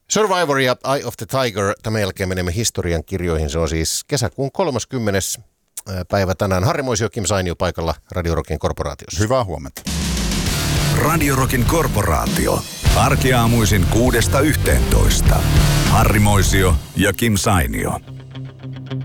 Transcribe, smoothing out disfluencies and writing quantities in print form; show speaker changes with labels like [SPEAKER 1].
[SPEAKER 1] Survivor ja Eye of the Tiger. Tämän jälkeen menemme historian kirjoihin. Se on siis kesäkuun 30. päivä tänään. Harri Moisio, Kim Sainio paikalla Radio Rockin korporaatiossa.
[SPEAKER 2] Hyvää huomenta.
[SPEAKER 3] Radio Rockin korporaatio. Arkiaamuisin 6–11. Harri Moisio ja Kim Sainio.